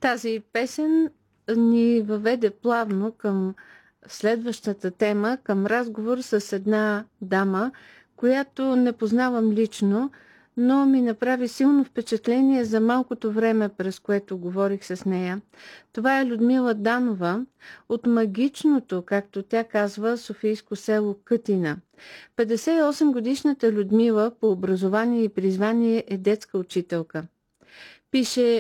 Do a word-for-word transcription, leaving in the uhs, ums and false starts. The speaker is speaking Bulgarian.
Тази песен ни въведе плавно към следващата тема, към разговор с една дама, която не познавам лично, но ми направи силно впечатление за малкото време, през което говорих с нея. Това е Людмила Данова от магичното, както тя казва, софийско село Кътина. петдесет и осем годишната Людмила по образование и призвание е детска учителка. Пише